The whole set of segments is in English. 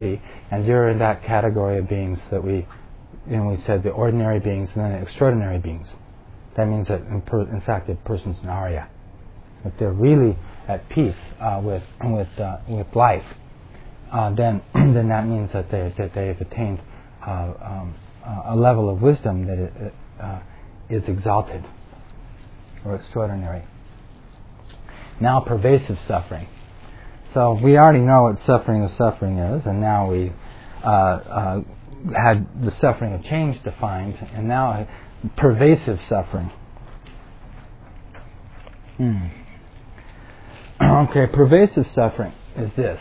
and you're in that category of beings that we said the ordinary beings and then the extraordinary beings. That means that in fact a person's an Arya. If they're really at peace with life, then that means that they've attained a level of wisdom that is exalted or extraordinary. Now, pervasive suffering. So we already know what suffering is, and now we had the suffering of change defined, and now pervasive suffering. Okay, pervasive suffering is this.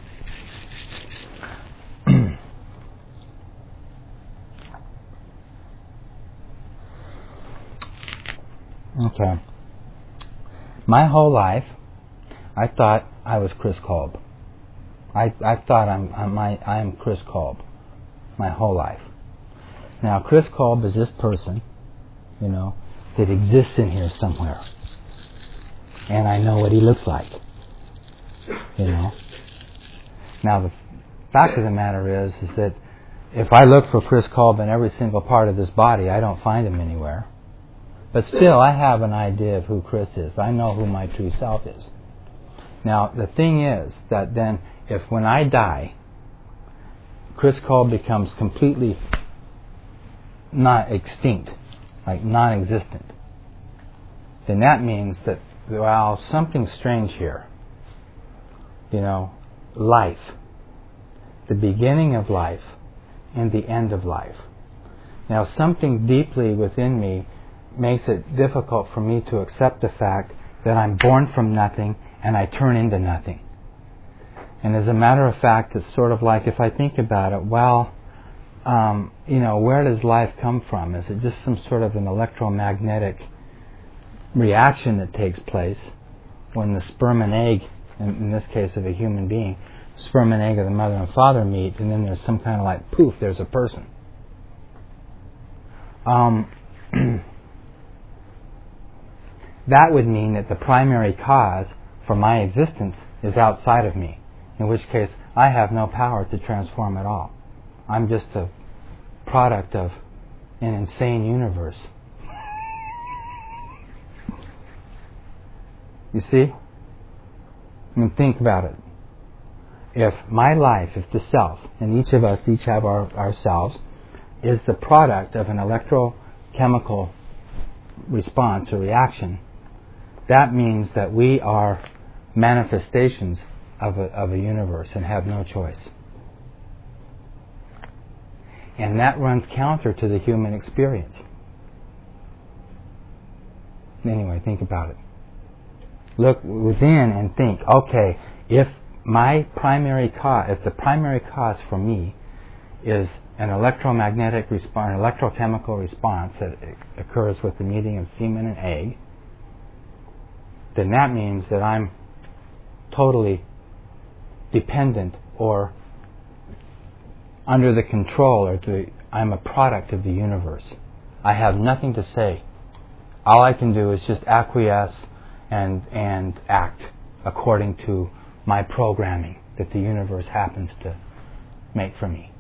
Okay. My whole life, I thought I was Chris Kolb. I thought I am Chris Kolb. My whole life. Now, Chris Kolb is this person, that exists in here somewhere, and I know what he looks like. Now, the fact of the matter is that if I look for Chris Kolb in every single part of this body, I don't find him anywhere. But still, I have an idea of who Chris is. I know who my true self is. Now, the thing is that then, if when I die, Chris Kolb becomes completely not extinct, like non-existent, then that means that, well, something's strange here. Life, the beginning of life and the end of life. Now, something deeply within me makes it difficult for me to accept the fact that I'm born from nothing and I turn into nothing. And as a matter of fact, it's sort of like, if I think about it, well, where does life come from? Is it just some sort of an electromagnetic reaction that takes place when the sperm and egg, in this case of a human being, sperm and egg of the mother and father meet, and then there's some kind of like, poof, there's a person. That would mean that the primary cause for my existence is outside of me, in which case I have no power to transform at all. I'm just a product of an insane universe. You see? I mean, think about it. If my life, if the self, and each of us each have ourselves, is the product of an electrochemical response or reaction, that means that we are manifestations of a universe and have no choice. And that runs counter to the human experience. Anyway, think about it. Look within and think, okay, if the primary cause for me is an electromagnetic response, an electrochemical response that occurs with the meeting of semen and egg, then that means that I'm totally dependent or under the control, I'm a product of the universe. I have nothing to say. All I can do is just acquiesce and act according to my programming that the universe happens to make for me.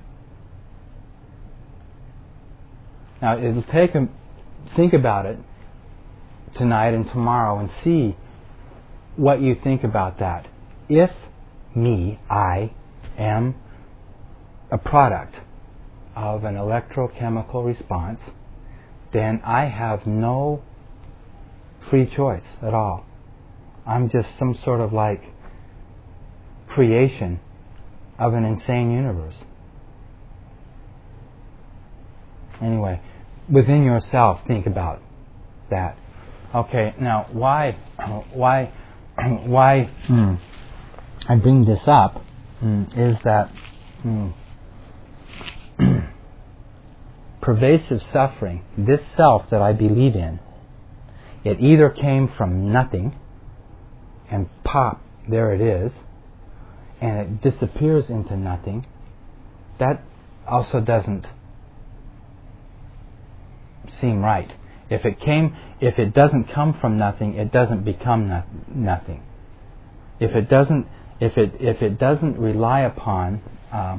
Now, it'll take think about it tonight and tomorrow and see what you think about that. If I am a product of an electrochemical response, then I have no free choice at all. I'm just some sort of like creation of an insane universe. Anyway, within yourself, think about that. Okay, now why I bring this up is that pervasive suffering, this self that I believe in, it either came from nothing and pop, there it is, and it disappears into nothing. That also doesn't seem right. If it doesn't come from nothing, it doesn't become nothing. If it doesn't rely upon